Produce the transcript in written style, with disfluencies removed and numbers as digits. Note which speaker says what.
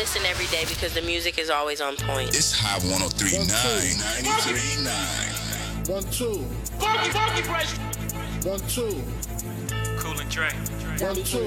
Speaker 1: listen every day because the music is always on point.
Speaker 2: It's Hot 103.9. 93.9.
Speaker 3: 1 2.
Speaker 4: Funky fresh.
Speaker 3: 1 2.
Speaker 4: Cool and Dre.
Speaker 3: 1 2.